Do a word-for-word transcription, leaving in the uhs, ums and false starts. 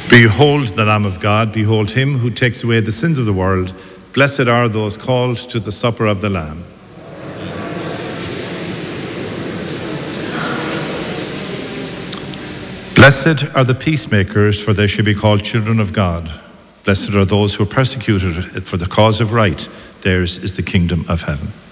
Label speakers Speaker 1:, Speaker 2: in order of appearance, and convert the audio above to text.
Speaker 1: Behold the Lamb of God, behold him who takes away the sins of the world. Blessed are those called to the supper of the Lamb. Blessed are the peacemakers, for they shall be called children of God. Blessed are those who are persecuted for the cause of right. Theirs is the kingdom of heaven.